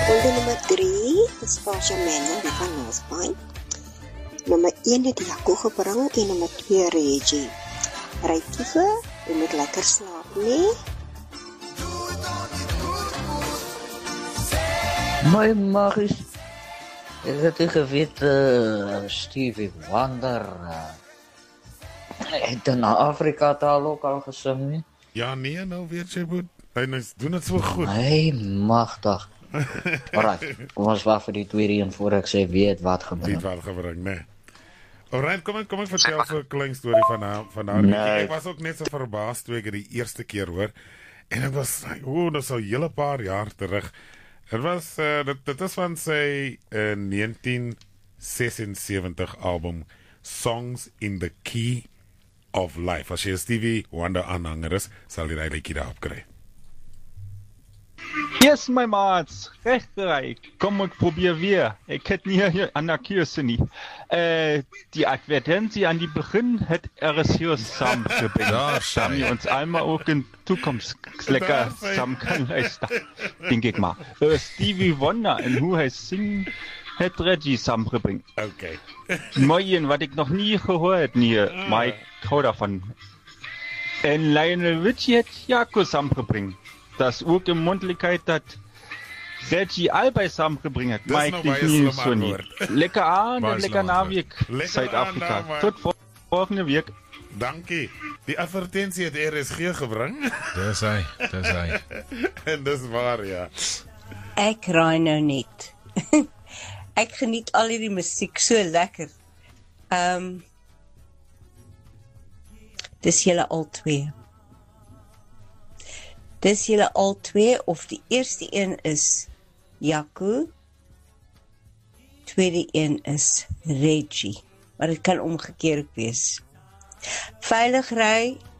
Onder nummer 3 is Pasha Manning, die van Northpoint. Nummer 1 het Jaco gebring en nummer 2 Reggie. Rykieve, jy moet lekker slaap, nee? My magies, ek het nie geweet, Stevie Wonder, het in Afrika taal ook al gesing nie? Ja, nee, nou weet jy goed. Hy doen het so goed. Hey, magtig. Alright, kom ons wacht vir die tweede een voor ek sê wie het wat gebring. Wie het wat gebring, nee. Alright, kom ek vertel so 'n klein storie van haar. Nee. Ek was ook net so verbaas toe ek die eerste keer hoor. En ek was, dat is al 'n hele paar jaar terug. Dit is van sy 1976 album Songs in the Key of Life. As jy 'n Stevie Wonder aanhanger is, sal jy daai liedjie daarop kry. Yes, my maats, rechtgereik. Kom, ik probeer weer. Ik heb niet hier aan de keuze niet. Die Advertentie an die Beginn hat RSJ zusammengebracht. Da haben wir uns einmal auch in Zukunft lecker zusammen kann leisten. Denk ich mal. Stevie Wonder en hoe hij zingt, hat Reggie zusammengebracht. Okay. Moin, was ich noch nie gehört, maar ik hou davon. En Lionel Richie hat Jaco zusammengebracht. Das ook in Mundlichkeit dat Reggie al zusammengebracht hat. Maar ik denk niet zo niet. Lekker aan en lekker naweek, Zuid-Afrika. Tot volgende week. Dankie. Die advertentie het RSG gebring. Dis hy. En dis waar, ja. Ek raai nou net. Ek geniet al hierdie musiek so lekker. Dis julle al twee. Dis julle al twee, of die eerste een is Jaco, tweede een is Reggie, maar dit kan omgekeerd wees. Veilig ry,